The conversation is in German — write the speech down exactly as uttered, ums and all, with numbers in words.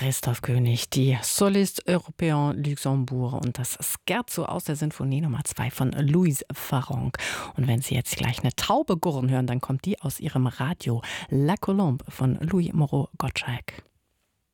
Christoph König, die Soliste Européen Luxembourg und das Scherzo aus der Sinfonie Nummer zwei von Louise Farrenc. Und wenn Sie jetzt gleich eine Taube gurren hören, dann kommt die aus ihrem Radio La Colombe von Louis Moreau Gottschalk.